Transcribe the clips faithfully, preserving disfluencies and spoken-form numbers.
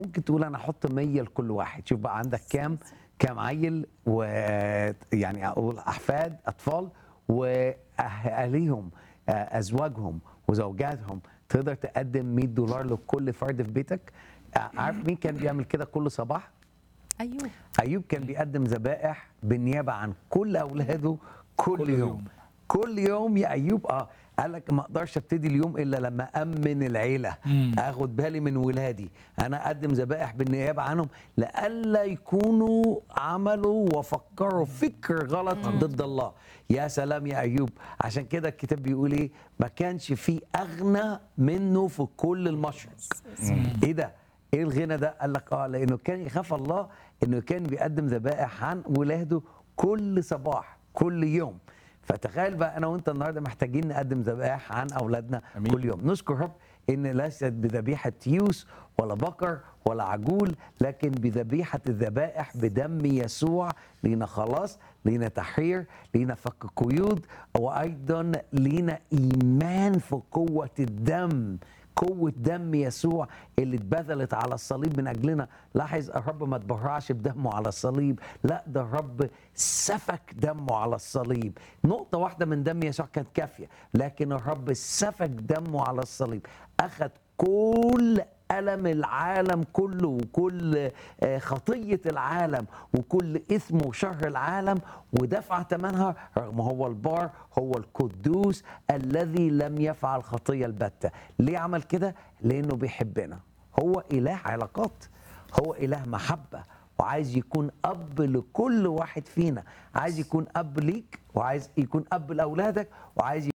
ممكن تقول انا احط مية لكل واحد. شوف بقى عندك كام كام عيل، ويعني اقول احفاد اطفال واهاليهم ازواجهم وزوجاتهم، تقدر تقدم مية دولار لكل فرد في بيتك. عارف مين كان بيعمل كده كل صباح؟ ايوب ايوب كان بيقدم ذبائح بالنيابه عن كل اولاده كل, كل يوم. يوم. كل يوم يا ايوب. اه قال لك ما اقدرش ابتدي اليوم الا لما امن العيله، مم. اخد بالي من ولادي، انا اقدم ذبائح بالنيابه عنهم لئلا يكونوا عملوا وفكروا فكر غلط ضد الله. يا سلام يا ايوب. عشان كده الكتاب بيقول ايه؟ ما كانش في اغنى منه في كل المشرق. ايه ده؟ ايه الغنى ده؟ قال لك اه لانه كان يخاف الله، انه كان بيقدم ذبائح عن ولاده كل صباح كل يوم. فتخيل بقى انا وانت النهارده محتاجين نقدم ذبائح عن اولادنا أمين. كل يوم. نشكر رب ان ليست بذبيحه تيوس ولا بقر ولا عجول، لكن بذبيحه الذبائح بدم يسوع، لينا خلاص، لينا تحرير، لينا فك قيود، وايضا لينا ايمان في قوه الدم، قوة دم يسوع اللي اتبذلت على الصليب من أجلنا. لاحظ الرب ما تبرعش بدمه على الصليب، لا ده الرب سفك دمه على الصليب. نقطة واحدة من دم يسوع كانت كافية، لكن الرب سفك دمه على الصليب، أخذ كل ألم العالم كله وكل آه، خطية العالم وكل إثم وشر العالم، ودفع ثمنها، رغم هو البار، هو القدوس الذي لم يفعل خطية البتة. ليه عمل كده؟ لأنه بيحبنا. هو إله علاقات، هو إله محبة، وعايز يكون أب لكل واحد فينا. عايز يكون أب ليك، وعايز يكون أب لأولادك، وعايز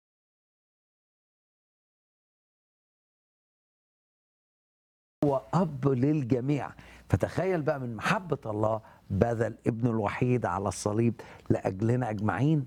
هو أب للجميع. فتخيل بقى من محبة الله بذل ابنه الوحيد على الصليب لأجلنا أجمعين،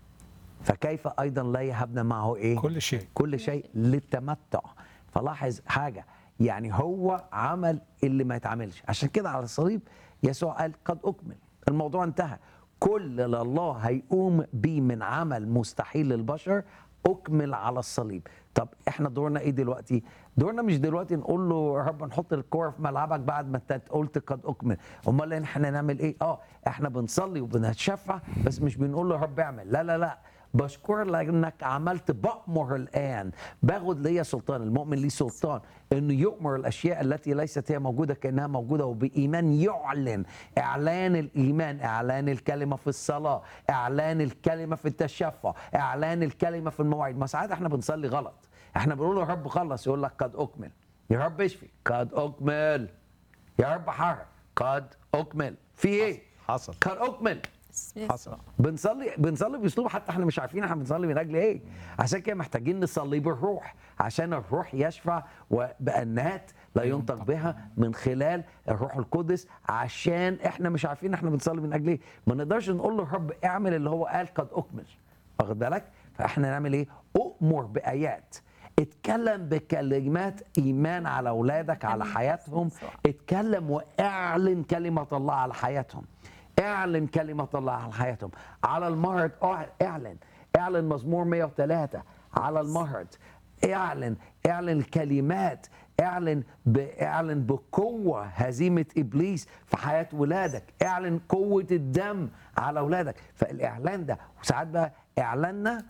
فكيف أيضا لا يهبنا معه إيه؟ كل شيء. كل شيء للتمتع. فلاحظ حاجة، يعني هو عمل اللي ما يتعملش. عشان كده على الصليب يسوع قال قد أكمل، الموضوع انتهى. كل اللي الله هيقوم بيه من عمل مستحيل للبشر أكمل على الصليب. طب احنا دورنا ايه دلوقتي؟ دورنا مش دلوقتي نقول له يا رب نحط الكوره في ملعبك بعد ما انت قلت قد اكمل. امال احنا نعمل ايه؟ اه احنا بنصلي وبنتشفع، بس مش بنقول له يا رب اعمل. لا لا لا، بشكر لانك عملت. بأمر الان، باخد ليا سلطان. المؤمن ليه سلطان انه يؤمر الاشياء التي ليست هي موجوده كانها موجوده، وبايمان يعلن. اعلان الايمان، اعلان الكلمه في الصلاه، اعلان الكلمه في التشفع، اعلان الكلمه في المواعيد. ما ساعات احنا بنصلي غلط، احنا بنقول يا رب خلص، يقول لك قد اكمل. يا رب اشفي، قد اكمل. يا رب حرك، قد اكمل. في ايه؟ حصل. قد اكمل. حصل. بنصلي بنصلي باسلوب حتى احنا مش عارفين احنا بنصلي من اجل ايه. عشان كده محتاجين نصلي بالروح، عشان الروح يشفع وبأنات لا ينطق بها من خلال الروح القدس، عشان احنا مش عارفين احنا بنصلي من اجل ايه. ما نقدرش نقول له رب اعمل اللي هو قال قد اكمل، واخد بالك؟ فاحنا نعمل ايه؟ اؤمر بايات، اتكلم بكلمات ايمان على اولادك، على حياتهم. اتكلم واعلن كلمه الله على حياتهم، اعلن كلمة الله على حياتهم. على المهرد اعلن، اعلن مزمور مية وثلاثة على المهرد. اعلن اعلن الكلمات، اعلن ب... اعلن بقوة هزيمة ابليس في حياة ولادك، اعلن قوة الدم على اولادك. فالاعلان ده، وساعات بقى اعلاننا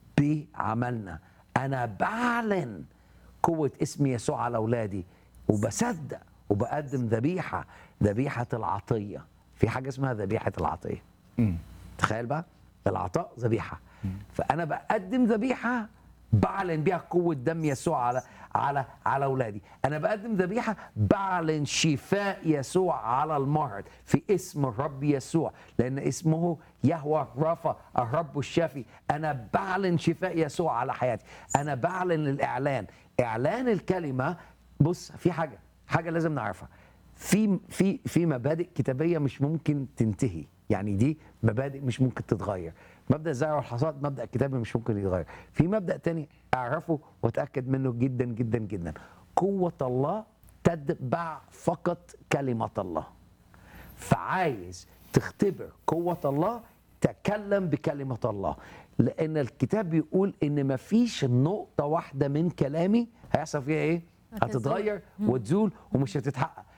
بعملنا. انا بعلن قوة اسم يسوع على اولادي، وبصدق وبقدم ذبيحة، ذبيحة العطية. في حاجه اسمها ذبيحه العطيه. مم. تخيل بقى، العطاء ذبيحه. فانا بقدم ذبيحه بعلن بيها قوه دم يسوع على على على اولادي. انا بقدم ذبيحه بعلن شفاء يسوع على المرض في اسم الرب يسوع، لان اسمه يهوه رافا، الرب الشافي. انا بعلن شفاء يسوع على حياتي. انا بعلن الاعلان، اعلان الكلمه. بص، في حاجه حاجه لازم نعرفها. في في في مبادئ كتابيه مش ممكن تنتهي، يعني دي مبادئ مش ممكن تتغير. مبدا الزرع والحصاد مبدا كتابي مش ممكن يتغير. في مبدا تاني اعرفه واتاكد منه جدا جدا جدا: قوه الله تتبع فقط كلمه الله. فعايز تختبر قوه الله، تكلم بكلمه الله، لان الكتاب بيقول ان مفيش نقطه واحده من كلامي هيحصل فيها ايه؟ هتتغير وتزول ومش هتتحقق.